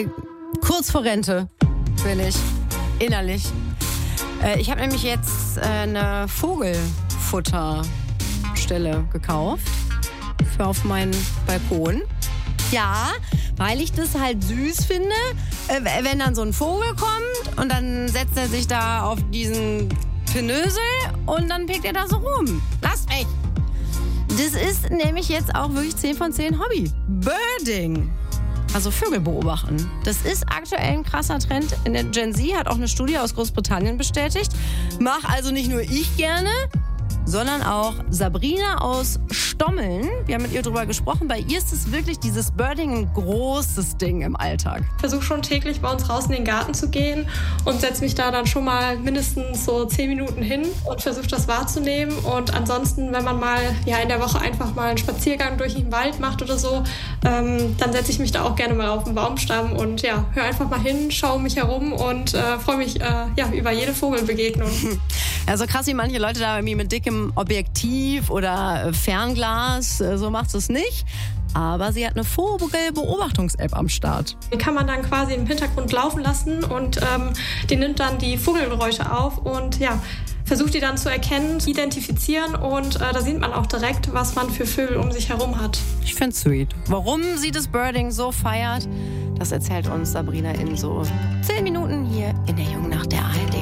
Ey, kurz vor Rente bin ich, innerlich. Ich habe nämlich jetzt eine Vogelfutterstelle gekauft für auf meinen Balkon. Ja, weil ich das halt süß finde, wenn dann so ein Vogel kommt und dann setzt er sich da auf diesen Pinösel und dann pickt er da so rum. Lasst mich! Das ist nämlich jetzt auch wirklich 10 von 10 Hobby. Birding. Also Vögel beobachten. Das ist aktuell ein krasser Trend. In der Gen Z hat auch eine Studie aus Großbritannien bestätigt. Mach also nicht nur ich gerne, sondern auch Sabrina aus Stommeln. Wir haben mit ihr drüber gesprochen. Bei ihr ist es wirklich dieses Birding ein großes Ding im Alltag. Ich versuche schon täglich bei uns raus in den Garten zu gehen und setze mich da dann schon mal mindestens so 10 Minuten hin und versuche das wahrzunehmen. Und ansonsten, wenn man mal in der Woche einfach mal einen Spaziergang durch den Wald macht oder so, dann setze ich mich da auch gerne mal auf den Baumstamm und höre einfach mal hin, schaue mich herum und freue mich über jede Vogelbegegnung. Also krass, wie manche Leute da irgendwie mit dickem Objektiv oder Fernglas, so macht es nicht. Aber sie hat eine Vogelbeobachtungs-App am Start. Die kann man dann quasi im Hintergrund laufen lassen und die nimmt dann die Vogelgeräusche auf und versucht die dann zu erkennen, identifizieren und da sieht man auch direkt, was man für Vögel um sich herum hat. Ich find's sweet. Warum sie das Birding so feiert, das erzählt uns Sabrina in so 10 Minuten hier in der Jungen Nacht der ARD.